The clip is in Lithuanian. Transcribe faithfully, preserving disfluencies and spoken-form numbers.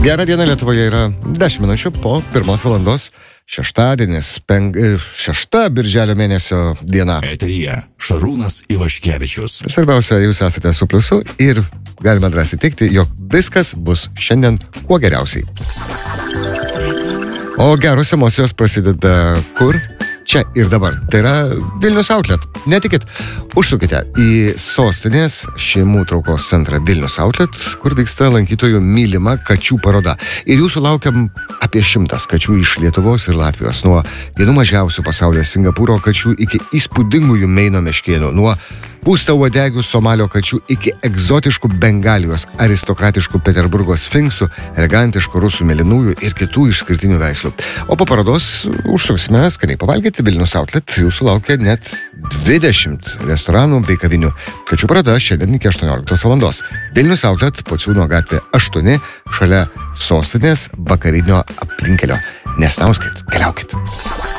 Gerą dieną Lietuvoje yra dešimt minučių po pirmos valandos. Šeštadienis, peng... šešta birželio mėnesio diena. Eteryje Šarūnas Ivaškevičius. Svarbiausia, jūs esate su pliusu ir galime drąsiai teikti, jog viskas bus šiandien kuo geriausiai. O geros emocijos prasideda kur? Čia ir dabar. Tai yra Vilnius Outlet. Netikit, užsukite į sostinės šeimų traukos centrą Vilnius Outlet, kur vyksta lankytojų mylima kačių paroda. Ir jūsų laukiam apie šimtas kačių iš Lietuvos ir Latvijos. Nuo vienų mažiausių pasaulyje Singapūro kačių iki įspūdingųjų Meino meškėnų. Nuo pūsta uodegių Somalio kačių iki egzotiškų Bengalijos, aristokratiškų Peterburgo sfinksų, elegantiškų rusų mėlynųjų ir kitų išskirtinių veislių. O po parodos užsuksime skaniai pavalgyti. Vilnius Outlet jūsų laukia net dvidešimt restoranų bei kavinių. Kačių paroda šiandien iki aštuonioliktos valandos. Vilnius Outlet, Pociūno gatvė aštuoni, šalia sostinės vakarinio aplinkelio. Nesnauskit, keliaukit.